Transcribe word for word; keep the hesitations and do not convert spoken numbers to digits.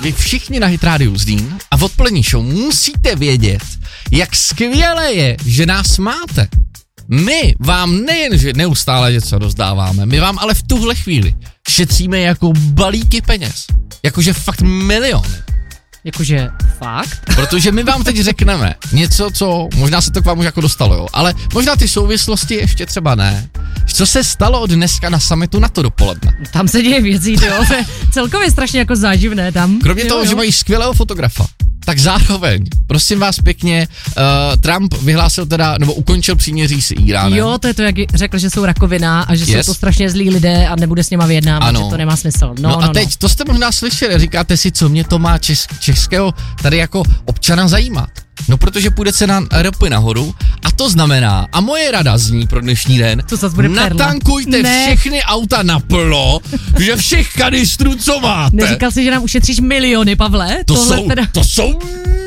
vy všichni na Hit Radio Zlín a v odpolední show musíte vědět, jak skvěle je, že nás máte. My vám nejen, že neustále něco rozdáváme, my vám ale v tuhle chvíli šetříme jako balíky peněz. Jakože fakt miliony. Jakože fakt? Protože my vám teď řekneme něco, co možná se to k vám už jako dostalo, jo, ale možná ty souvislosti ještě třeba ne. Co se stalo od dneska na summitu NATO dopoledne? Tam se děje věcí, jo, to je celkově strašně jako záživné tam. Kromě jo, toho, jo. že mají skvělého fotografa, tak zároveň, prosím vás pěkně, uh, Trump vyhlásil teda, nebo ukončil příměří s Íránem. Jo, to je to, jak řekl, že jsou rakovina a že Yes. jsou to strašně zlí lidé a nebude s nima vyjednávat, Ano. že to nemá smysl. No, No, no a teď, no. to jste možná slyšeli, říkáte si, co mě to má čes, českého tady jako občana zajímat. No, protože půjde cena ropy nahoru a to znamená, a moje rada zní pro dnešní den, To zas bude perla. natankujte Ne. všechny auta naplno, že všech kanistrů, co máte. Neříkal jsi, že nám ušetříš miliony, Pavle? to Tohle jsou, teda... to jsou